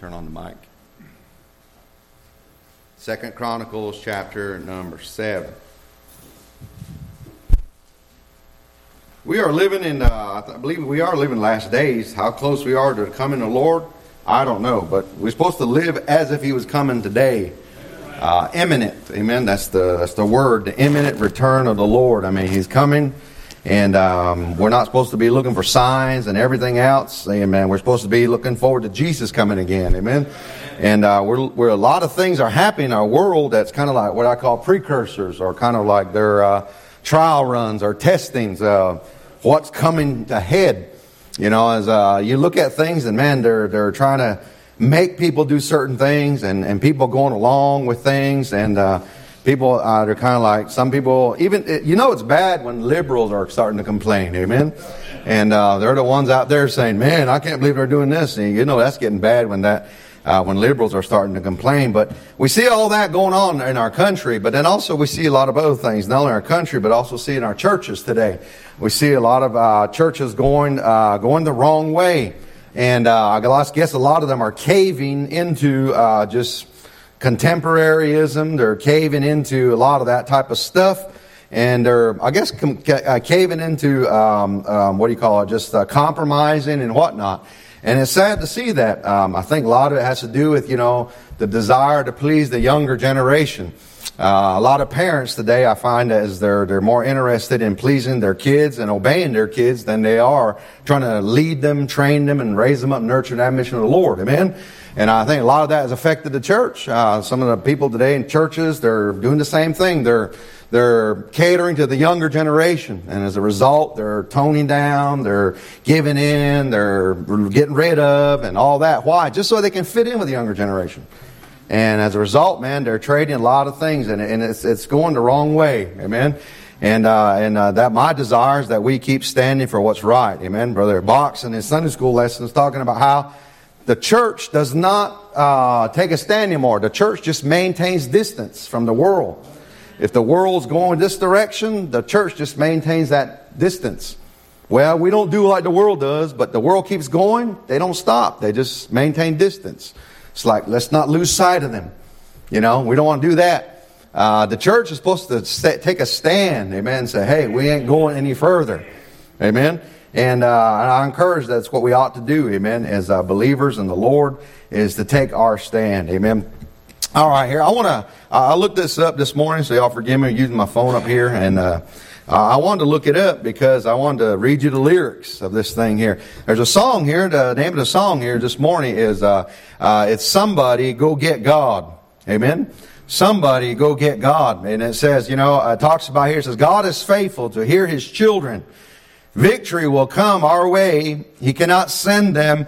Turn on the mic. 2 Chronicles chapter number 7. We are living in, I believe we are living last days. How close we are to coming to the Lord, I don't know. But we're supposed to live as if He was coming today. Imminent, amen. That's the word, the imminent return of the Lord. I mean, He's coming. And we're not supposed to be looking for signs and everything else. Amen. We're supposed to be looking forward to Jesus coming again. Amen. And we're a lot of things are happening in our world that's kind of like what I call precursors, or kind of like their trial runs or testings. What's coming ahead? You know, as you look at things, and man, they're trying to make people do certain things, and people going along with things, and people are kind of like, some people, even, you know, it's bad when liberals are starting to complain, amen? And they're the ones out there saying, man, I can't believe they're doing this. And you know, that's getting bad when liberals are starting to complain. But we see all that going on in our country, but then also we see a lot of other things, not only in our country, but also see in our churches today. We see a lot of churches going the wrong way. And I guess a lot of them are caving into just contemporaryism. They're caving into a lot of that type of stuff, and they're, I guess, caving into just compromising and whatnot. And it's sad to see that. I think a lot of it has to do with, you know, the desire to please the younger generation. A lot of parents today, I find, as they're more interested in pleasing their kids and obeying their kids than they are trying to lead them, train them, and raise them up, and nurture that mission of the Lord. Amen. And I think a lot of that has affected the church. Some of the people today in churches, they're doing the same thing. They're catering to the younger generation. And as a result, they're toning down, they're giving in, they're getting rid of, and all that. Why? Just so they can fit in with the younger generation. And as a result, man, they're trading a lot of things, and it's going the wrong way. Amen. And that my desire is that we keep standing for what's right. Amen. Brother Box in his Sunday school lessons talking about how the church does not take a stand anymore. The church just maintains distance from the world. If the world's going this direction, the church just maintains that distance. Well, we don't do like the world does, but the world keeps going. They don't stop. They just maintain distance. It's like, let's not lose sight of them. You know, we don't want to do that. The church is supposed to take a stand, amen, and say, hey, we ain't going any further. Amen. And I encourage that's what we ought to do, amen, as believers in the Lord, is to take our stand, amen. All right, here, I looked this up this morning, so y'all forgive me using my phone up here, and I wanted to look it up because I wanted to read you the lyrics of this thing here. There's a song here, the name of the song here this morning is, it's Somebody Go Get God, amen. Somebody go get God. And it says, you know, it talks about here, it says, God is faithful to hear His children. Victory will come our way. He cannot send them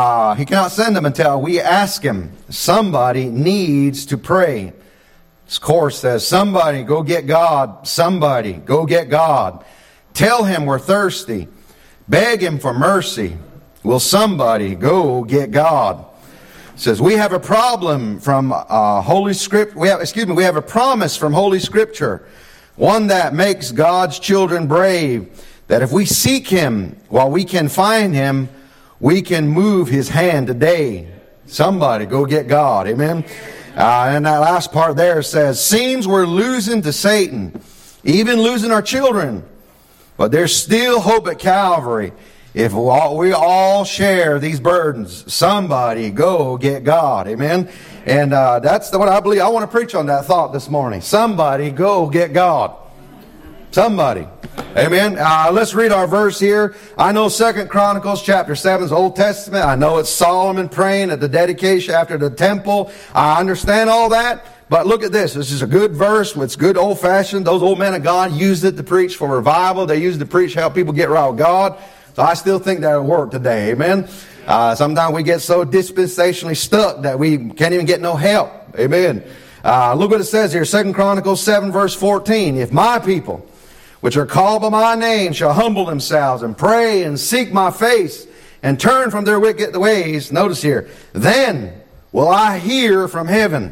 until we ask Him. Somebody needs to pray. This chorus says, somebody go get God. Somebody go get God. Tell Him we're thirsty. Beg Him for mercy. Will somebody go get God? It says, we have a problem from Holy Scripture. We have a promise from Holy Scripture. One that makes God's children brave. That if we seek Him while we can find Him, we can move His hand today. Somebody go get God. Amen. And that last part there says, seems we're losing to Satan, even losing our children. But there's still hope at Calvary. If we all share these burdens, somebody go get God. Amen. And that's what I believe. I want to preach on that thought this morning. Somebody go get God. Somebody. Amen. Let's read our verse here. I know 2 Chronicles chapter 7 is Old Testament. I know it's Solomon praying at the dedication after the temple. I understand all that. But look at this. This is a good verse. It's good old-fashioned. Those old men of God used it to preach for revival. They used it to preach how people get right with God. So I still think that'll work today. Amen. Sometimes we get so dispensationally stuck that we can't even get no help. Amen. Look what it says here. 2 Chronicles 7 verse 14. If my people, which are called by my name, shall humble themselves and pray and seek my face and turn from their wicked ways. Notice here, then will I hear from heaven